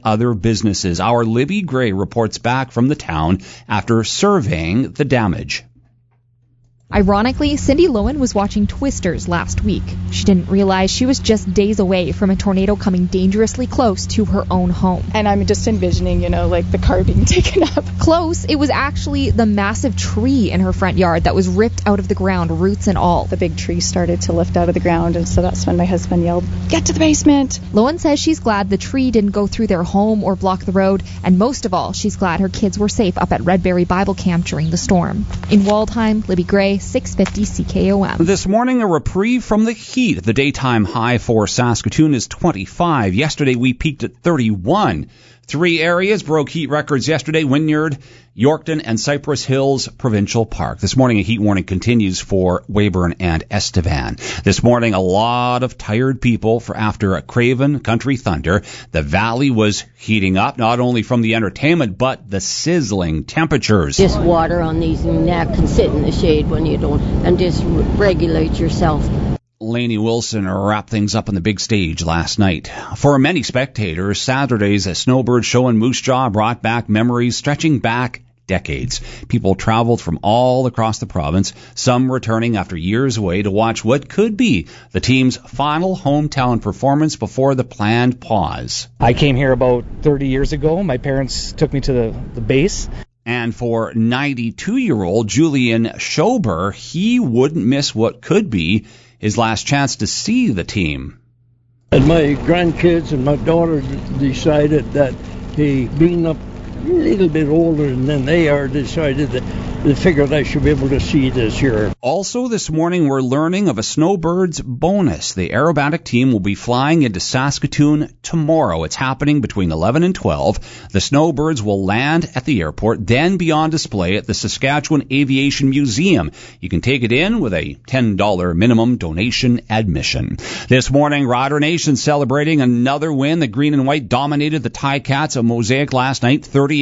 other businesses. Our Libby Gray reports back from the town after surveying the damage. Ironically, Cindy Lowen was watching Twisters last week. She didn't realize she was just days away from a tornado coming dangerously close to her own home. And I'm just envisioning, like the car being taken up. Close, it was actually the massive tree in her front yard that was ripped out of the ground, roots and all. The big tree started to lift out of the ground, and so that's when my husband yelled, "Get to the basement!" Lowen says she's glad the tree didn't go through their home or block the road, and most of all, she's glad her kids were safe up at Redberry Bible Camp during the storm. In Waldheim, Libby Gray, 650 CKOM. This morning, a reprieve from the heat. The daytime high for Saskatoon is 25. Yesterday, we peaked at 31. 3 areas broke heat records yesterday: Wynyard, Yorkton, and Cypress Hills Provincial Park. This morning, a heat warning continues for Weyburn and Estevan. This morning, a lot of tired people for after a Craven Country Thunder. The valley was heating up, not only from the entertainment, but the sizzling temperatures. Just water on these neck and sit in the shade when you don't, and just regulate yourself. Lainey Wilson wrapped things up on the big stage last night. For many spectators, Saturday's Snowbird Show in Moose Jaw brought back memories stretching back decades. People traveled from all across the province, some returning after years away to watch what could be the team's final hometown performance before the planned pause. I came here about 30 years ago. My parents took me to the base. And for 92-year-old Julian Schober, he wouldn't miss what could be his last chance to see the team. And my grandkids and my daughter decided that being up a little bit older than they are, decided that they figured I should be able to see this year. Also this morning, we're learning of a Snowbirds bonus. The aerobatic team will be flying into Saskatoon tomorrow. It's happening between 11 and 12. The Snowbirds will land at the airport, then be on display at the Saskatchewan Aviation Museum. You can take it in with a $10 minimum donation admission. This morning, Rider Nation celebrating another win. The green and white dominated the Ticats of Mosaic last night,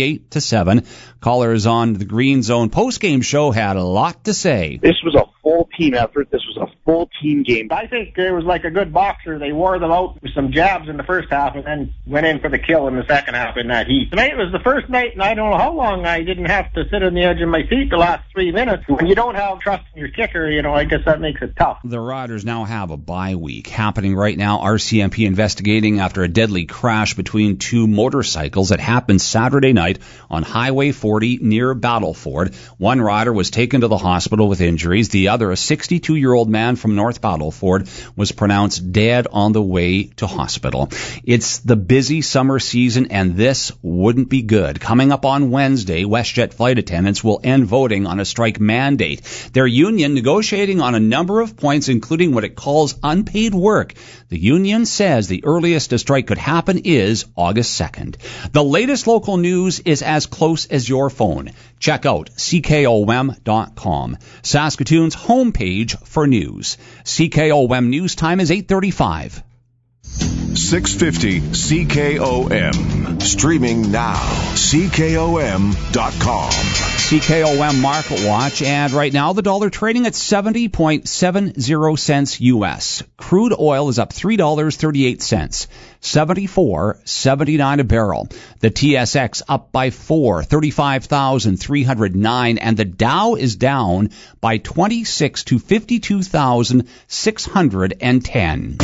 38-7. Callers on the Green Zone post-game show had a lot to say. This was a full team effort. This was a full team game. I think it was like a good boxer. They wore them out with some jabs in the first half and then went in for the kill in the second half in that heat. Tonight was the first night, and I don't know how long I didn't have to sit on the edge of my seat the last 3 minutes. When you don't have trust in your kicker, I guess that makes it tough. The Riders now have a bye week happening right now. RCMP investigating after a deadly crash between 2 motorcycles that happened Saturday night on Highway 40 near Battleford. One rider was taken to the hospital with injuries. The other, a 62-year-old man from North Battleford, was pronounced dead on the way to hospital. It's the busy summer season, and this wouldn't be good. Coming up on Wednesday, WestJet flight attendants will end voting on a strike mandate. Their union negotiating on a number of points, including what it calls unpaid work. The union says the earliest a strike could happen is August 2nd. The latest local news is as close as your phone. Check out CKOM.com, Saskatoon's homepage for news. CKOM News Time is 8:35. 650 CKOM. Streaming now. CKOM.com. CKOM Market Watch, and right now the dollar trading at 70.70 cents U.S. Crude oil is up $3.38, 74.79 a barrel. The TSX up by 4, 35,309, and the Dow is down by 26 to 52,610.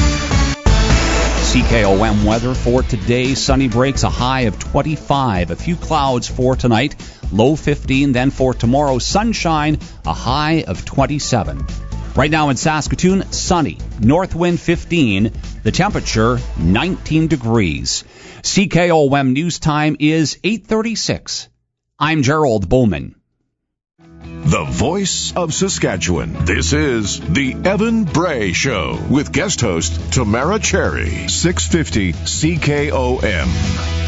CKOM weather for today. Sunny breaks, a high of 25. A few clouds for tonight, low 15. Then for tomorrow, sunshine, a high of 27. Right now in Saskatoon, sunny. North wind 15. The temperature 19 degrees. CKOM news time is 8:36. I'm Gerald Bowman. The voice of Saskatchewan. This is the Evan Bray Show with guest host Tamara Cherry. 650 CKOM.